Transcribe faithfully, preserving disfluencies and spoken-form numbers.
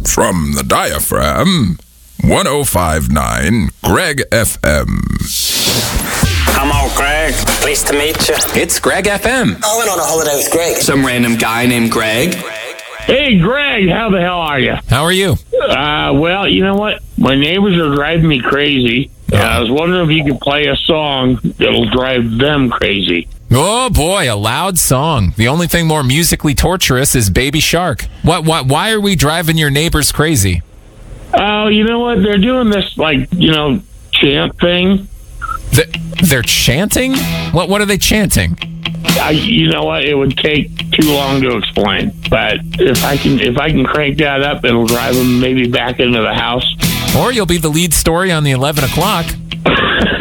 From the diaphragm, one oh five point nine Greg F M. Hello, Greg. Pleased to meet you. It's Greg F M. I went on a holiday with Greg. Some random guy named Greg. Hey, Greg, how the hell are you? How are you? Uh, well, you know what? My neighbors are driving me crazy. Uh, I was wondering if you could play a song that'll drive them crazy. Oh, boy, a loud song. The only thing more musically torturous is Baby Shark. What? What? Why are we driving your neighbors crazy? Oh, you know what? They're doing this, like, you know, chant thing. The, they're chanting? What? What are they chanting? I, you know what? It would take too long to explain. But if I can, if I can crank that up, it'll drive them maybe back into the house. Or you'll be the lead story on the eleven o'clock.